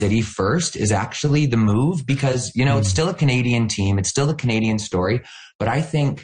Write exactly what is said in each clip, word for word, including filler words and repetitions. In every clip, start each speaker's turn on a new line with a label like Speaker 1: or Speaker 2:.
Speaker 1: City first is actually the move because, you know, mm. it's still a Canadian team. It's still a Canadian story. But I think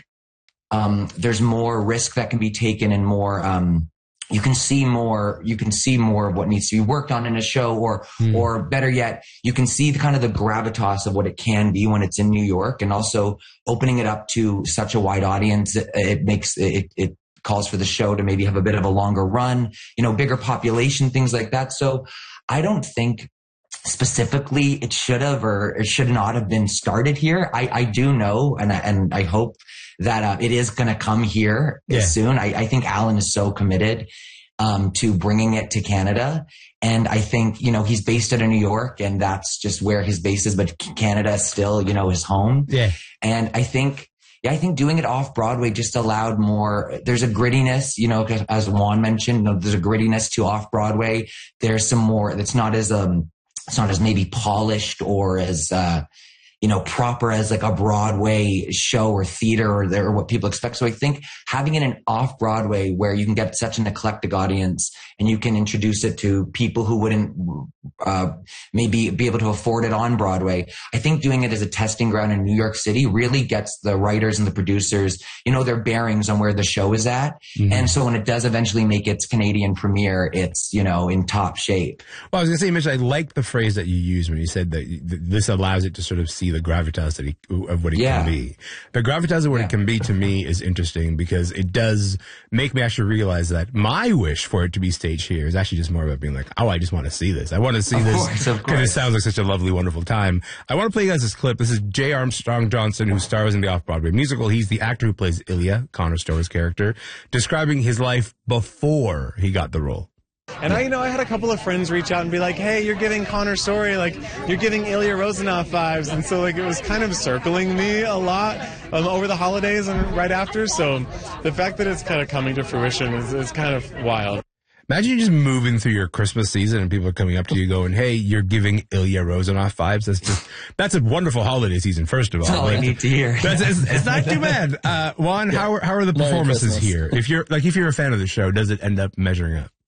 Speaker 1: um, there's more risk that can be taken and more, um, you can see more, you can see more of what needs to be worked on in a show or, mm. or better yet, you can see the kind of the gravitas of what it can be when it's in New York, and also opening it up to such a wide audience. It, it makes it, it calls for the show to maybe have a bit of a longer run, you know, bigger population, things like that. So I don't think specifically it should have or it should not have been started here. I, I do know, and I, and I hope that uh, it is going to come here yeah. soon. I, I think Alan is so committed um, to bringing it to Canada. And I think, you know, he's based out of New York, and that's just where his base is, but Canada is still, you know, his home. Yeah. And I think, yeah, I think doing it off Broadway just allowed more, there's a grittiness, you know, as Juan mentioned, you know, there's a grittiness to off Broadway. There's some more, that's not as, um, it's not as maybe polished or as, uh, you know, proper as like a Broadway show or theater or, or what people expect. So I think having it in off Broadway where you can get such an eclectic audience and you can introduce it to people who wouldn't uh, maybe be able to afford it on Broadway. I think doing it as a testing ground in New York City really gets the writers and the producers, you know, their bearings on where the show is at. Mm-hmm. And so when it does eventually make its Canadian premiere, it's, you know, in top shape.
Speaker 2: Well, I was going to say, Mitch, I like the phrase that you used when you said that this allows it to sort of see the gravitas that he, of what it yeah. can be. The gravitas of what yeah. it can be to me is interesting because it does make me actually realize that my wish for it to be staged here is actually just more about being like, oh, I just want to see this. I want to see
Speaker 1: of
Speaker 2: this because it sounds like such a lovely, wonderful time. I want to play you guys this clip. This is J. Armstrong Johnson, who stars in the Off-Broadway musical. He's the actor who plays Ilya, Connor Store's character, describing his life before he got the role.
Speaker 3: And I, you know, I had a couple of friends reach out and be like, hey, you're giving Connor Story, like, you're giving Ilya Rozanov vibes. And so, like, it was kind of circling me a lot um, over the holidays and right after. So the fact that it's kind of coming to fruition is, is kind of wild.
Speaker 2: Imagine you just moving through your Christmas season and people are coming up to you going, hey, you're giving Ilya Rozanov vibes. That's just, that's a wonderful holiday season, first of all.
Speaker 1: That's all
Speaker 2: like,
Speaker 1: I need to hear.
Speaker 2: That's, it's, it's not too bad. Uh, Juan, yeah. how, are, how are the performances here? If you're, like, if you're a fan of the show, does it end up measuring up?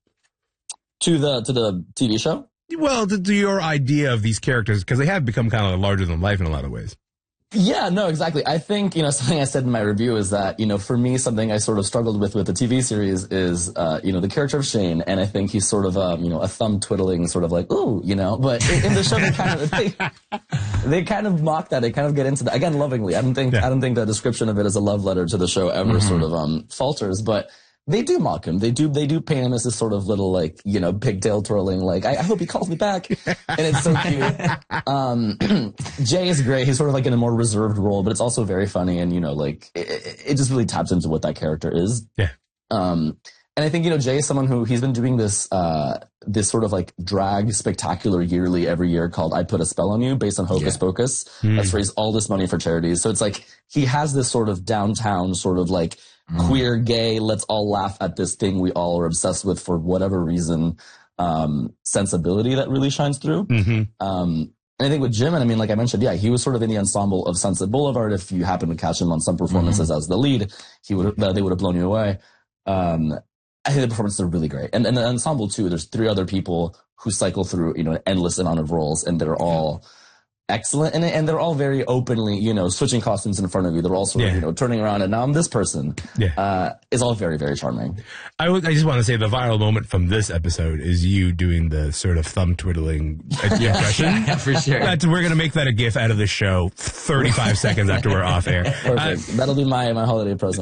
Speaker 4: To the to the T V show?
Speaker 2: Well, to, to your idea of these characters, because they have become kind of larger than life in a lot of ways.
Speaker 4: Yeah, no, exactly. I think, you know, something I said in my review is that, you know, for me, something I sort of struggled with with the T V series is, uh, you know, the character of Shane. And I think he's sort of, um, you know, a thumb twiddling sort of like, ooh, you know, but in, in the show, they kind of, they, they kind of mock that. They kind of get into that. Again, lovingly. I don't think, yeah. I don't think the description of it as a love letter to the show ever mm-hmm. sort of, um, falters, but they do mock him. They do, they do paint him as this sort of little, like, you know, pigtail twirling, like, I, I hope he calls me back. And it's so cute. Um, Jay is great. He's sort of like in a more reserved role, but it's also very funny. And, you know, like, it, it just really taps into what that character is.
Speaker 2: Yeah.
Speaker 4: Um, and I think, you know, Jay is someone who, he's been doing this, uh, this sort of like drag spectacular yearly every year called I Put a Spell on You, based on Hocus yeah. Pocus. Mm. That's raised all this money for charities. So it's like, he has this sort of downtown sort of like, Mm. queer, gay, let's all laugh at this thing we all are obsessed with for whatever reason, um, sensibility that really shines through. Mm-hmm. Um, and I think with Jim, and I mean, like I mentioned, yeah, he was sort of in the ensemble of Sunset Boulevard. If you happen to catch him on some performances mm-hmm. as the lead, he would uh, they would have blown you away. Um, I think the performances are really great. And, and the ensemble too, there's three other people who cycle through, you know, an endless amount of roles, and they're all excellent, and and they're all very openly, you know, switching costumes in front of you. They're all sort of, yeah. you know, turning around, and now I'm this person. Yeah, uh, is all very, very charming.
Speaker 2: I, w- I just want to say the viral moment from this episode is you doing the sort of thumb twiddling impression.
Speaker 1: Yeah, for sure.
Speaker 2: That's, we're gonna make that a GIF out of the show thirty-five seconds after we're off air.
Speaker 4: Perfect. Uh, That'll be my my holiday present.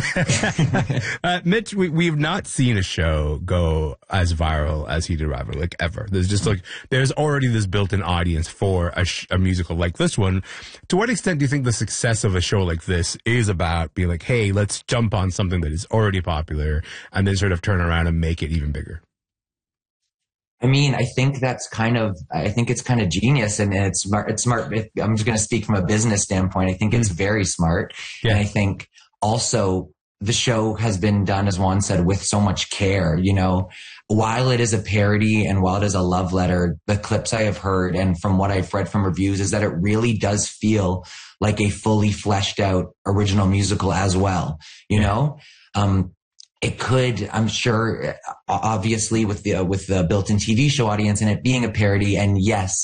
Speaker 2: Yeah. uh, Mitch, we we've not seen a show go as viral as Heated Rivalry, like ever. There's just like there's already this built-in audience for a. Sh- a musical like this one. To what extent do you think the success of a show like this is about being like, hey, let's jump on something that is already popular and then sort of turn around and make it even bigger?
Speaker 1: I mean, I think that's kind of, I think it's kind of genius, and it's smart. It's smart. I'm just going to speak from a business standpoint. I think it's very smart. Yeah. And I think also the show has been done, as Juan said, with so much care, you know. While it is a parody and while it is a love letter, the clips I have heard and from what I've read from reviews is that it really does feel like a fully fleshed out original musical as well. You know, um, it could, I'm sure, obviously with the, with the built-in T V show audience and it being a parody. And yes,